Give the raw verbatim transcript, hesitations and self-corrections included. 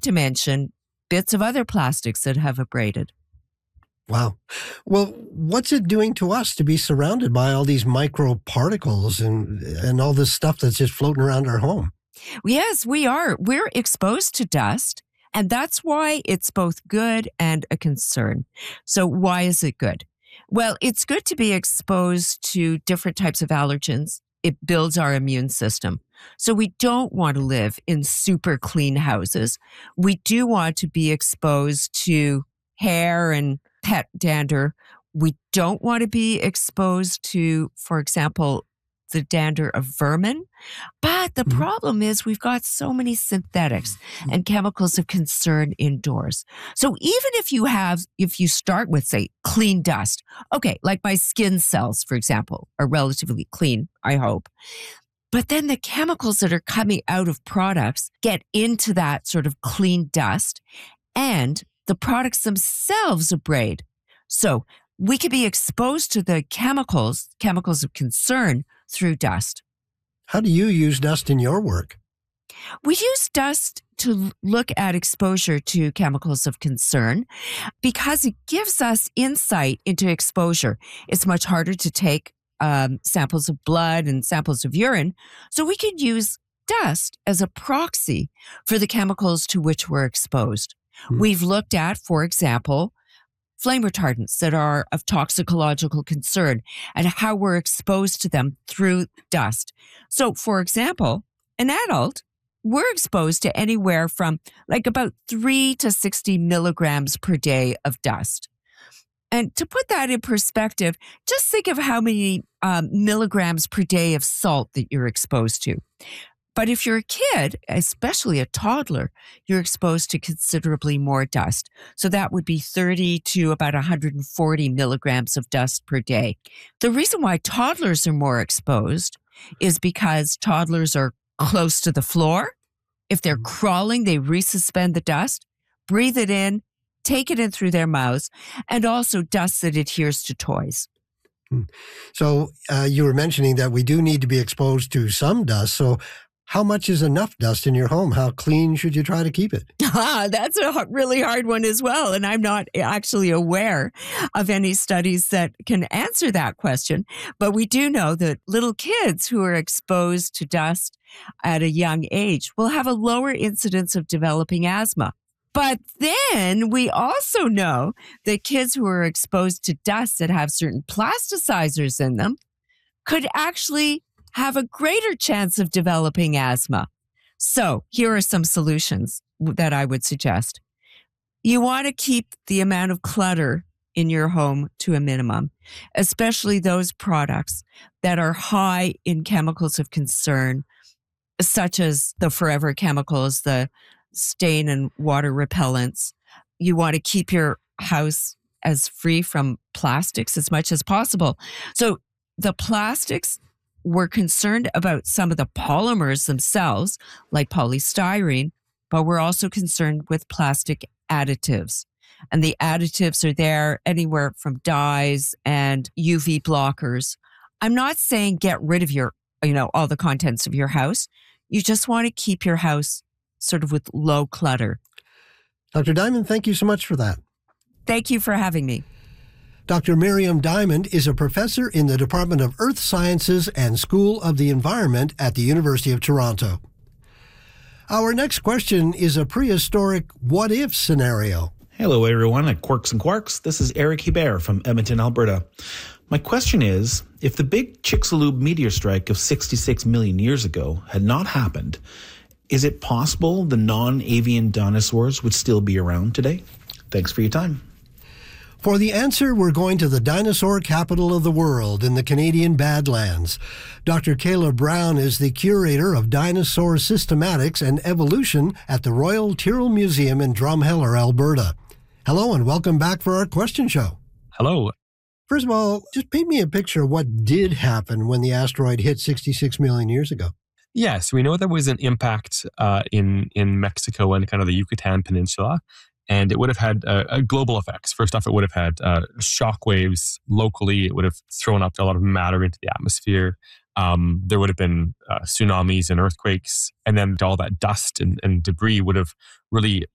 to mention bits of other plastics that have abraded. Wow. Well, what's it doing to us to be surrounded by all these microparticles and and all this stuff that's just floating around our home? Yes, we are. We're exposed to dust, and that's why it's both good and a concern. So why is it good? Well, it's good to be exposed to different types of allergens. It builds our immune system. So we don't want to live in super clean houses. We do want to be exposed to hair and pet dander. We don't want to be exposed to, for example, the dander of vermin. But the Mhm. problem is we've got so many synthetics and chemicals of concern indoors. So even if you have, if you start with, say, clean dust, okay, like my skin cells, for example, are relatively clean, I hope. But then the chemicals that are coming out of products get into that sort of clean dust, and the products themselves abrade. So we could be exposed to the chemicals, chemicals of concern through dust. How do you use dust in your work? We use dust to look at exposure to chemicals of concern because it gives us insight into exposure. It's much harder to take um, samples of blood and samples of urine, so we could use dust as a proxy for the chemicals to which we're exposed. Hmm. We've looked at, for example, flame retardants that are of toxicological concern and how we're exposed to them through dust. So, for example, an adult, we're exposed to anywhere from like about three to sixty milligrams per day of dust. And to put that in perspective, just think of how many um, milligrams per day of salt that you're exposed to. But if you're a kid, especially a toddler, you're exposed to considerably more dust. So that would be thirty to about one hundred forty milligrams of dust per day. The reason why toddlers are more exposed is because toddlers are close to the floor. If they're crawling, they resuspend the dust, breathe it in, take it in through their mouths, and also dust that adheres to toys. So uh, you were mentioning that we do need to be exposed to some dust. So how much is enough dust in your home? How clean should you try to keep it? Ah, that's a h- really hard one as well. And I'm not actually aware of any studies that can answer that question. But we do know that little kids who are exposed to dust at a young age will have a lower incidence of developing asthma. But then we also know that kids who are exposed to dust that have certain plasticizers in them could actually have a greater chance of developing asthma. So here are some solutions that I would suggest. You want to keep the amount of clutter in your home to a minimum, especially those products that are high in chemicals of concern, such as the forever chemicals, the stain and water repellents. You want to keep your house as free from plastics as much as possible. So the plastics, we're concerned about some of the polymers themselves, like polystyrene, but we're also concerned with plastic additives. And the additives are there anywhere from dyes and U V blockers. I'm not saying get rid of your, you know, all the contents of your house. You just want to keep your house sort of with low clutter. Doctor Diamond, thank you so much for that. Thank you for having me. Doctor Miriam Diamond is a professor in the Department of Earth Sciences and School of the Environment at the University of Toronto. Our next question is a prehistoric what-if scenario. Hello, everyone at Quirks and Quarks. This is Eric Hebert from Edmonton, Alberta. My question is, if the big Chicxulub meteor strike of sixty-six million years ago had not happened, is it possible the non-avian dinosaurs would still be around today? Thanks for your time. For the answer, we're going to the dinosaur capital of the world in the Canadian Badlands. Doctor Kayla Brown is the curator of dinosaur systematics and evolution at the Royal Tyrrell Museum in Drumheller, Alberta. Hello and welcome back for our question show. Hello. First of all, just paint me a picture of what did happen when the asteroid hit sixty-six million years ago. Yes, we know there was an impact uh, in, in Mexico and kind of the Yucatan Peninsula. And it would have had uh, uh, global effects. First off, it would have had uh, shock waves locally. It would have thrown up a lot of matter into the atmosphere. Um, there would have been uh, tsunamis and earthquakes. And then all that dust and, and debris would have really